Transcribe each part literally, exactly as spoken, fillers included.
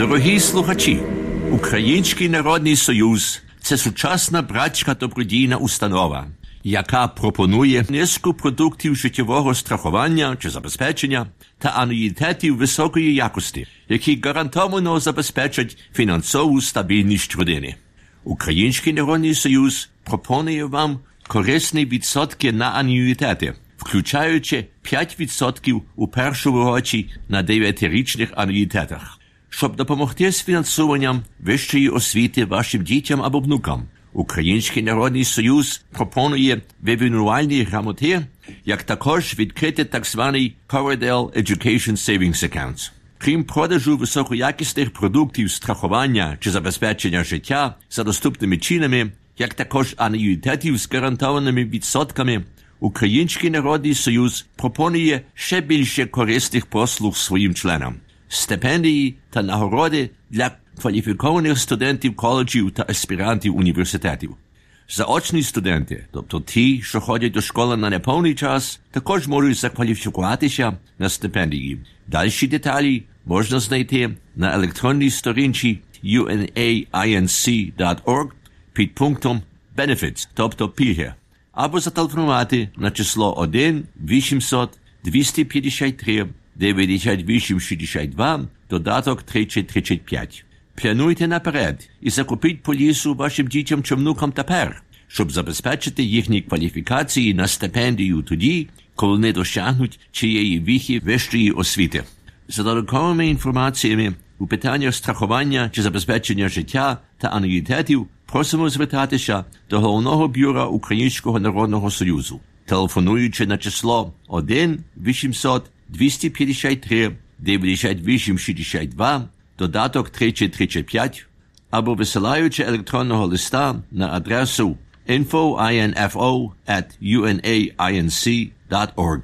Дорогі слухачі, Український народний союз – це сучасна братська добродійна установа, яка пропонує низку продуктів життєвого страхування чи забезпечення та ануїтетів високої якості, які гарантовано забезпечать фінансову стабільність родини. Український народний союз пропонує вам корисні відсотки на ануїтети, включаючи п'ять відсотків у першому році на дев'ятирічних ануїтетах. Щоб допомогти з фінансуванням вищої освіти вашим дітям або внукам, Український народний союз пропонує вивінувальні грамоти, як також відкрити так званий Coverdell Education Savings Accounts. Крім продажу високоякісних продуктів страхування чи забезпечення життя за доступними цінами, як також ануїтетів з гарантованими відсотками, Український народний союз пропонує ще більше корисних послуг своїм членам. Стипендії та нагороди для кваліфікованих студентів коледжів та аспірантів університетів. Заочні студенти, тобто ті, що ходять до школи на неповний час, також можуть закваліфікуватися на стипендії. Дальші деталі можна знайти на електронній сторінці ю ен ей ай ен сі крапка орг під пунктом Benefits, тобто пільги, або зателефонувати на число один вісімсот двісті п'ятдесят три дев'яносто вісім шістдесят два, додаток тридцять тридцять п'ять. Плануйте наперед і закупіть полісу вашим дітям чи внукам тепер, щоб забезпечити їхні кваліфікації на стипендію тоді, коли не досягнуть чиєї віхи вищої освіти. За додатковими інформаціями у питаннях страхування чи забезпечення життя та ануїтетів просимо звертатися до Головного бюро Українського народного союзу, телефонуючи на число один вісімсот двісті п'ятдесят три дев'яносто вісім шістдесят два, додаток тридцять тридцять п'ять, або висилаючи електронного листа на адресу info at u n a i n c dot org.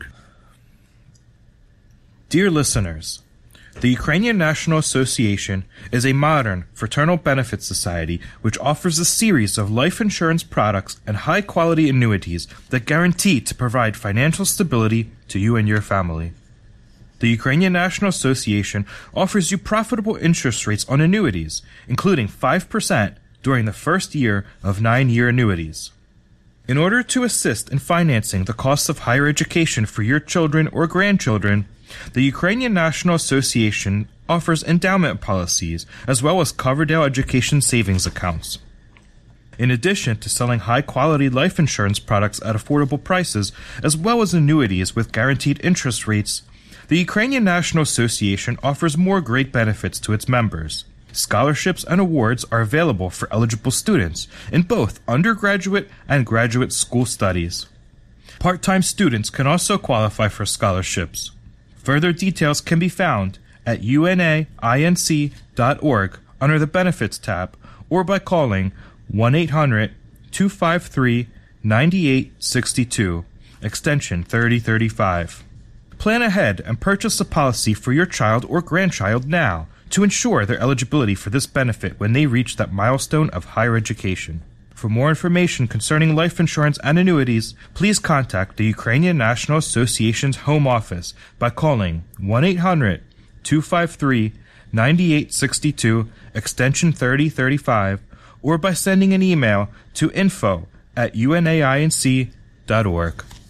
Dear listeners, the Ukrainian National Association is a modern, fraternal benefits society which offers a series of life insurance products and high-quality annuities that guarantee to provide financial stability to you and your family. The Ukrainian National Association offers you profitable interest rates on annuities, including five percent during the first year of nine-year annuities. In order to assist in financing the costs of higher education for your children or grandchildren, the Ukrainian National Association offers endowment policies as well as Coverdell Education Savings Accounts. In addition to selling high-quality life insurance products at affordable prices, as well as annuities with guaranteed interest rates, the Ukrainian National Association offers more great benefits to its members. Scholarships and awards are available for eligible students in both undergraduate and graduate school studies. Part-time students can also qualify for scholarships. Further details can be found at u n a i n c dot org under the Benefits tab or by calling one eight hundred two five three nine eight six two, extension thirty thirty-five. Plan ahead and purchase a policy for your child or grandchild now to ensure their eligibility for this benefit when they reach that milestone of higher education. For more information concerning life insurance and annuities, please contact the Ukrainian National Association's Home Office by calling one eight hundred two five three nine eight six two, extension thirty thirty-five, or by sending an email to info at u n a i n c dot org.